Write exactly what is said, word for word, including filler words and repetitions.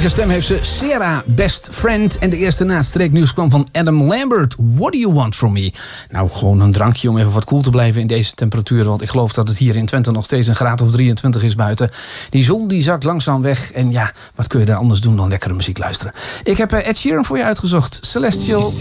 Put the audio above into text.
Prachtige stem heeft ze. Sarah, Best Friend. En de eerste na het streeknieuws kwam van Adam Lambert. What do you want from me? Nou, gewoon een drankje om even wat koel te blijven in deze temperaturen. Want ik geloof dat het hier in Twente nog steeds een graad of drieëntwintig is buiten. Die zon die zakt langzaam weg. En ja, wat kun je daar anders doen dan lekkere muziek luisteren? Ik heb Ed Sheeran voor je uitgezocht. Celestial.